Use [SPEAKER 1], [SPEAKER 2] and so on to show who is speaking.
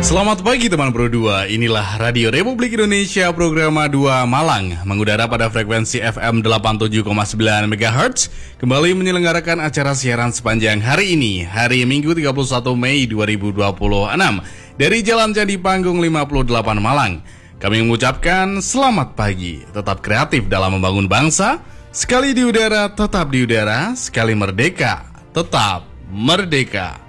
[SPEAKER 1] Selamat pagi teman Pro 2, inilah Radio Republik Indonesia program 2 Malang mengudara pada frekuensi FM 87,9 MHz kembali menyelenggarakan acara siaran sepanjang hari ini, hari Minggu 31 Mei 2026 dari Jalan Candi Panggung 58 Malang. Kami mengucapkan selamat pagi, tetap kreatif dalam membangun bangsa, sekali di udara tetap di udara, sekali merdeka tetap merdeka.